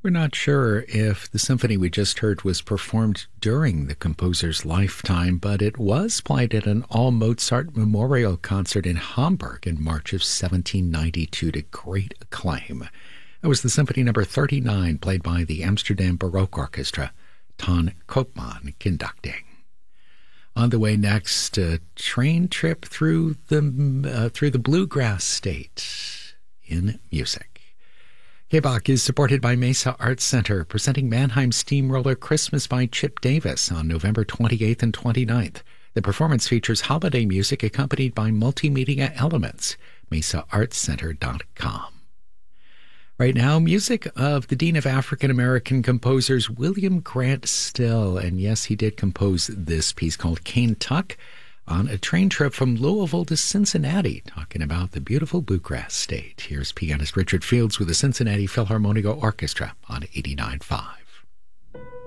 We're not sure if the symphony we just heard was performed during the composer's lifetime, but it was played at an all-Mozart memorial concert in Hamburg in March of 1792 to great acclaim. It was the Symphony No. 39, played by the Amsterdam Baroque Orchestra, Ton Koopman conducting. On the way next, a train trip through the bluegrass state in music. KBOC is supported by Mesa Arts Center, presenting Mannheim Steamroller Christmas by Chip Davis on November 28th and 29th. The performance features holiday music accompanied by multimedia elements. MesaArtsCenter.com. Right now, music of the Dean of African American Composers, William Grant Still. And yes, he did compose this piece called Cane Tuck on a train trip from Louisville to Cincinnati, talking about the beautiful bluegrass state. Here's pianist Richard Fields with the Cincinnati Philharmonic Orchestra on 89.5.